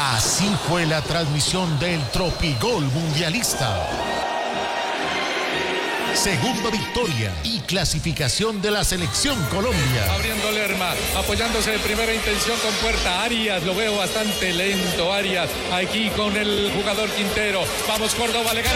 Así fue la transmisión del Tropigol Mundialista. Segunda victoria y clasificación de la selección Colombia. Abriendo Lerma, apoyándose de primera intención con Puerta. Arias, lo veo bastante lento, Arias, aquí con el jugador Quintero. Vamos Córdoba, le gana.